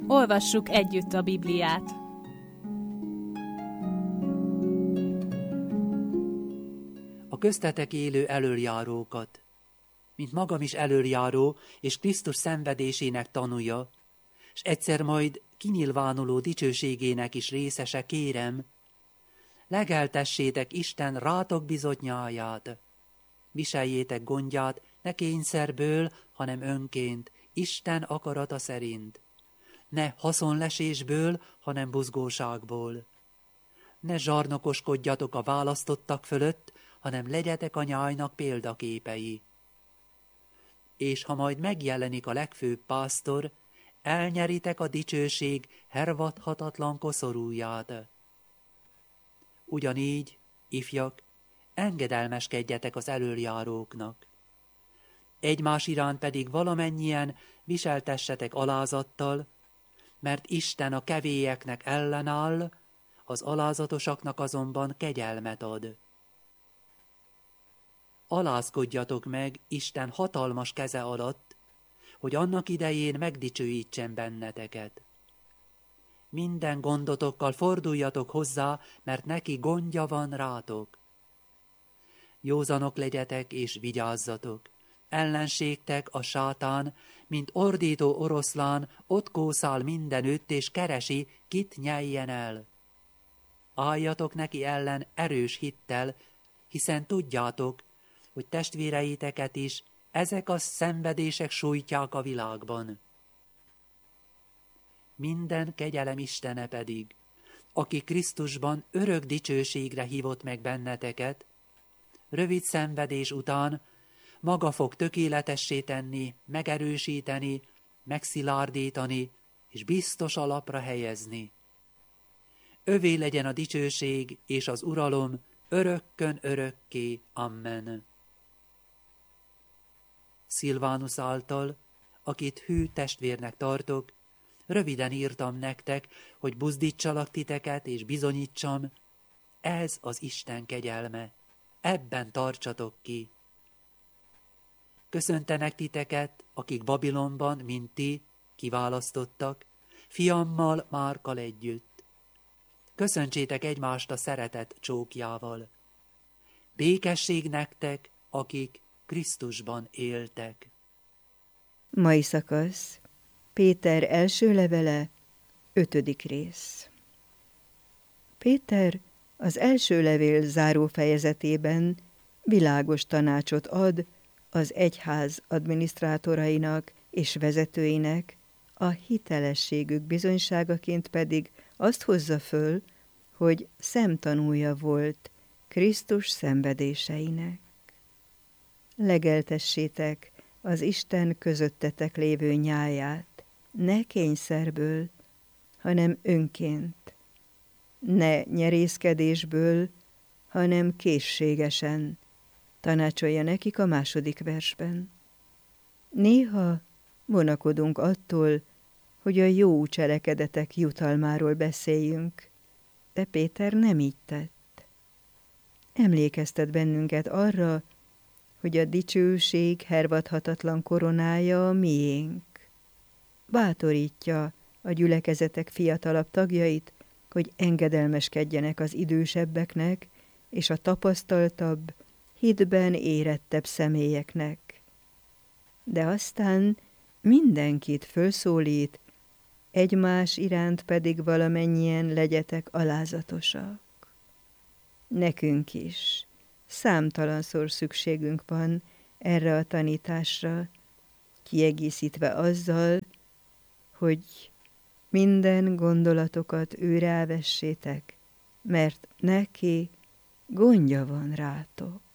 Olvassuk együtt a Bibliát. A köztetek élő elöljárókat, mint magam is elöljáró és Krisztus szenvedésének tanúja, s egyszer majd kinyilvánuló dicsőségének is részese, kérem, legeltessétek Isten rátok bizonyáját, viseljétek gondját ne kényszerből, hanem önként, Isten akarata szerint, ne haszonlesésből, hanem buzgóságból. Ne zsarnokoskodjatok a választottak fölött, hanem legyetek a nyájnak példaképei. És ha majd megjelenik a legfőbb pásztor, elnyeritek a dicsőség hervadhatatlan koszorúját. Ugyanígy, ifjak, engedelmeskedjetek az elöljáróknak. Egymás iránt pedig valamennyien viseltessetek alázattal, mert Isten a kevélyeknek ellenáll, az alázatosaknak azonban kegyelmet ad. Alázkodjatok meg Isten hatalmas keze alatt, hogy annak idején megdicsőítsen benneteket. Minden gondotokkal forduljatok hozzá, mert neki gondja van rátok. Józanok legyetek és vigyázzatok. Ellenségtek a sátán, mint ordító oroszlán, ott kószál mindenütt, és keresi, kit nyeljen el. Álljatok neki ellen erős hittel, hiszen tudjátok, hogy testvéreiteket is ezek a szenvedések sújtják a világban. Minden kegyelem Istene pedig, aki Krisztusban örök dicsőségre hívott meg benneteket, rövid szenvedés után maga fog tökéletessé tenni, megerősíteni, megszilárdítani és biztos alapra helyezni. Övé legyen a dicsőség és az uralom örökkön örökké. Amen. Szilvánus által, akit hű testvérnek tartok, röviden írtam nektek, hogy buzdítsalak titeket és bizonyítsam, ez az Isten kegyelme, ebben tartsatok ki. Köszöntenek titeket, akik Babilonban, mint ti, kiválasztottak, fiammal, Márkkal együtt. Köszöntsétek egymást a szeretet csókjával. Békesség nektek, akik Krisztusban éltek. Mai szakasz, Péter első levele, 5. rész. Péter az első levél záró fejezetében világos tanácsot ad az egyház adminisztrátorainak és vezetőinek, a hitelességük bizonyságaként pedig azt hozza föl, hogy szemtanúja volt Krisztus szenvedéseinek. Legeltessétek az Isten közöttetek lévő nyáját, ne kényszerből, hanem önként, ne nyerészkedésből, hanem készségesen, tanácsolja nekik a 2. versben. Néha vonakodunk attól, hogy a jó cselekedetek jutalmáról beszéljünk, de Péter nem így tett. Emlékeztet bennünket arra, hogy a dicsőség hervadhatatlan koronája a miénk. Bátorítja a gyülekezetek fiatalabb tagjait, hogy engedelmeskedjenek az idősebbeknek és a tapasztaltabb, hitben érettebb személyeknek. De aztán mindenkit fölszólít, egymás iránt pedig valamennyien legyetek alázatosak. Nekünk is számtalanszor szükségünk van erre a tanításra, kiegészítve azzal, hogy minden gondolatokat őre elvessétek, mert neki gondja van rátok.